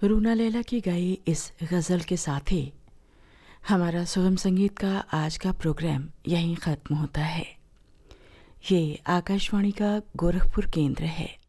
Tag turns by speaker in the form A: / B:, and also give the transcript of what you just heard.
A: रूना लैला की गाई इस गज़ल के साथ ही हमारा सुगम संगीत का आज का प्रोग्राम यहीं ख़त्म होता है। ये आकाशवाणी का गोरखपुर केंद्र है।